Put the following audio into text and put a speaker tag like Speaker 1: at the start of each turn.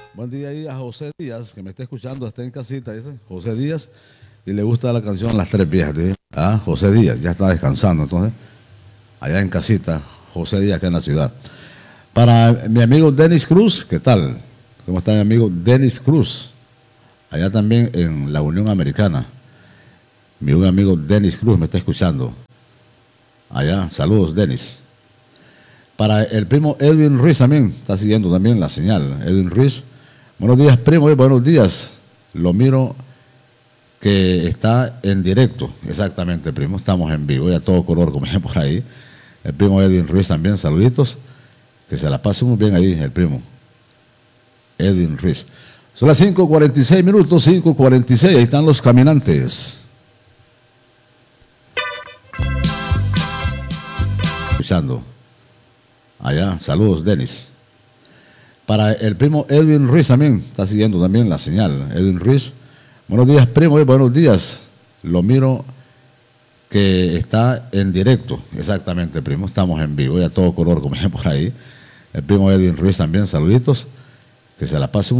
Speaker 1: Buen día ahí a José Díaz, que me está escuchando, está en casita, dice José Díaz, y le gusta la canción Las Tres Viejas. Dice. Ah, José Díaz, ya está descansando, entonces, allá en casita, José Díaz, acá en la ciudad. Para mi amigo Denis Cruz, ¿qué tal? ¿Cómo está mi amigo Denis Cruz? Allá también en la Unión Americana. Mi buen amigo Denis Cruz me está escuchando. Allá, saludos, Denis. Para el primo Edwin Ruiz también, está siguiendo también la señal. Edwin Ruiz, buenos días, primo, buenos días. Lo miro que está en directo. Exactamente, primo, estamos en vivo, ya todo color, como dije por ahí. El primo Edwin Ruiz también, saluditos. Que se la pase muy bien ahí, el primo Edwin Ruiz. Son las 5:46 minutos, 5:46, ahí están los caminantes. Escuchando. Allá, saludos, Denis. Para el primo Edwin Ruiz también, está siguiendo también la señal. Edwin Ruiz, buenos días, primo, buenos días. Lo miro que está en directo. Exactamente, primo, estamos en vivo, ya todo color, como dije por ahí. El primo Edwin Ruiz también, saluditos. Que se la pase muy